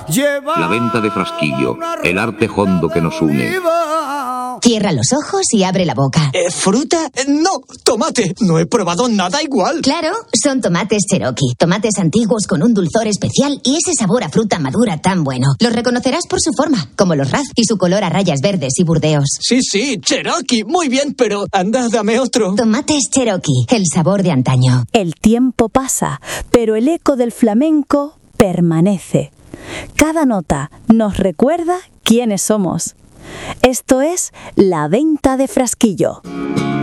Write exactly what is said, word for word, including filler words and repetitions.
La venta de Frasquillo, el arte hondo que nos une. Cierra los ojos y abre la boca. ¿Eh, ¿Fruta? Eh, no, tomate. No he probado nada igual. Claro, son tomates Cherokee. Tomates antiguos con un dulzor especial y ese sabor a fruta madura tan bueno. Los reconocerás por su forma, como los Raz, y su color a rayas verdes y burdeos. Sí, sí, Cherokee. Muy bien, pero anda, dame otro. Tomates Cherokee, el sabor de antaño. El tiempo pasa, pero el eco del flamenco permanece. Cada nota nos recuerda quiénes somos. Esto es La Venta de Frasquillo.